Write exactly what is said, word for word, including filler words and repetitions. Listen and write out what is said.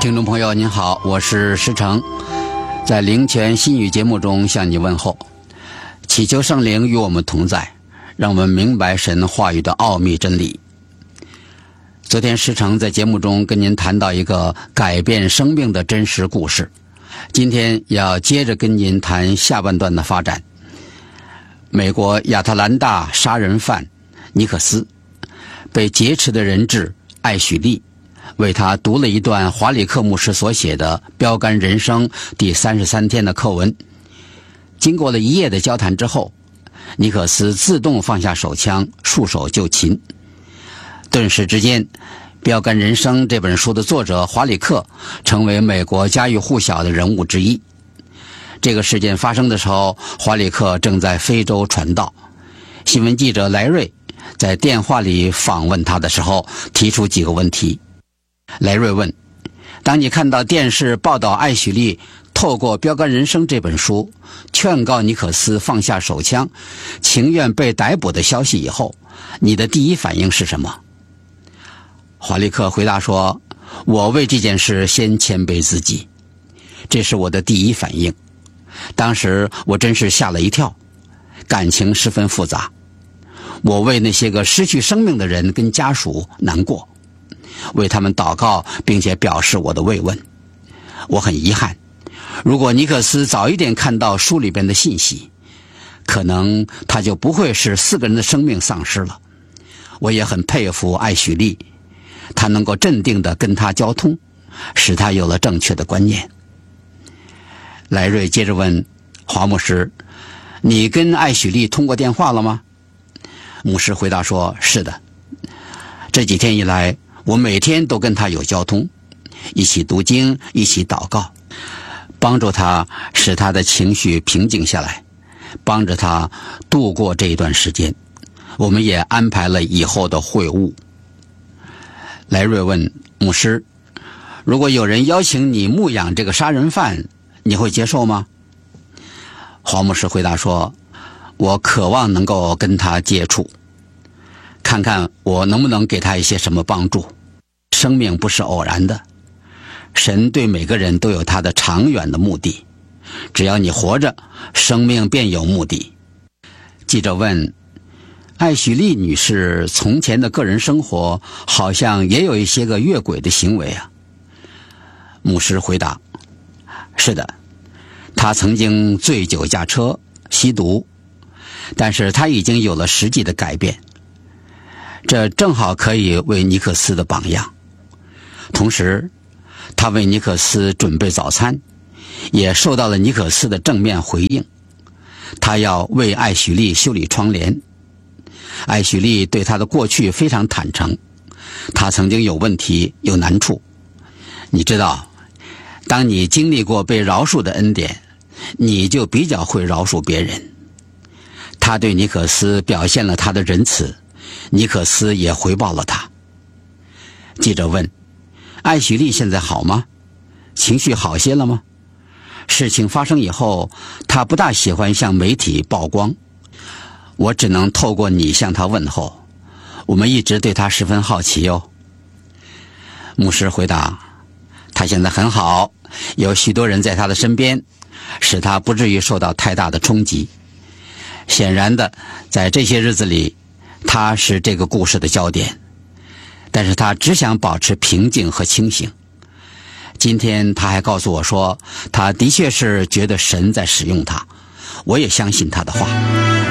听众朋友您好，我是石成，在灵泉新语节目中向你问候，祈求圣灵与我们同在，让我们明白神话语的奥秘真理。昨天石成在节目中跟您谈到一个改变生命的真实故事，今天要接着跟您谈下半段的发展。美国亚特兰大杀人犯尼克斯被劫持的人质艾许利为他读了一段华里克牧师所写的《标杆人生》第三十三天的课文。经过了一夜的交谈之后，尼克斯自动放下手枪，束手就擒。顿时之间，《标杆人生》这本书的作者华里克成为美国家喻户晓的人物之一。这个事件发生的时候，华里克正在非洲传道。新闻记者莱瑞在电话里访问他的时候，提出几个问题。莱瑞问：当你看到电视报道艾许利透过《标杆人生》这本书劝告尼克斯放下手枪，情愿被逮捕的消息以后，你的第一反应是什么？华利克回答说：我为这件事先谦卑自己，这是我的第一反应。当时我真是吓了一跳，感情十分复杂。我为那些个失去生命的人跟家属难过，为他们祷告，并且表示我的慰问。我很遗憾，如果尼克斯早一点看到书里边的信息，可能他就不会使四个人的生命丧失了。我也很佩服艾许利，他能够镇定地跟他交通，使他有了正确的观念。莱瑞接着问华牧师：你跟艾许利通过电话了吗？牧师回答说：是的，这几天以来我每天都跟他有交通，一起读经，一起祷告，帮助他使他的情绪平静下来，帮着他度过这一段时间。我们也安排了以后的会晤。莱瑞问牧师：如果有人邀请你牧养这个杀人犯，你会接受吗？华牧师回答说：我渴望能够跟他接触，看看我能不能给他一些什么帮助。生命不是偶然的，神对每个人都有他的长远的目的，只要你活着，生命便有目的。记者问：艾许利女士从前的个人生活好像也有一些个越轨的行为啊？牧师回答：是的，她曾经醉酒驾车，吸毒，但是她已经有了实际的改变，这正好可以为尼克斯的榜样。同时他为尼克斯准备早餐，也受到了尼克斯的正面回应。他要为艾许利修理窗帘。艾许利对他的过去非常坦诚，他曾经有问题，有难处。你知道，当你经历过被饶恕的恩典，你就比较会饶恕别人。他对尼克斯表现了他的仁慈，尼克斯也回报了他。记者问：艾许利现在好吗？情绪好些了吗？事情发生以后，他不大喜欢向媒体曝光，我只能透过你向他问候，我们一直对他十分好奇哟。牧师回答：他现在很好，有许多人在他的身边，使他不至于受到太大的冲击。显然的，在这些日子里，他是这个故事的焦点，但是他只想保持平静和清醒。今天他还告诉我说，他的确是觉得神在使用他，我也相信他的话。